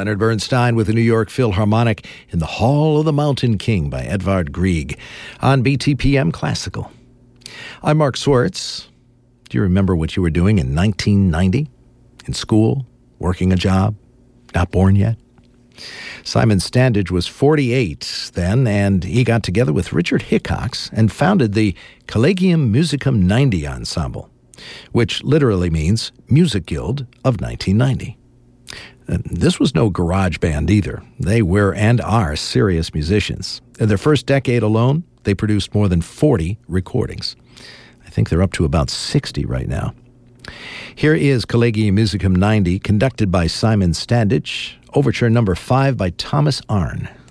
Leonard Bernstein with the New York Philharmonic in the Hall of the Mountain King by Edvard Grieg on BTPM Classical. I'm Mark Swartz. Do you remember what you were doing in 1990? In school? Working a job? Not born yet? Simon Standage was 48 then, and he got together with Richard Hickox and founded the Collegium Musicum 90 Ensemble, which literally means Music Guild of 1990. This was no garage band either. They were and are serious musicians. In their first decade alone, they produced more than 40 recordings. I think they're up to about 60 right now. Here is Collegium Musicum 90, conducted by Simon Standage, Overture number 5 by Thomas Arne.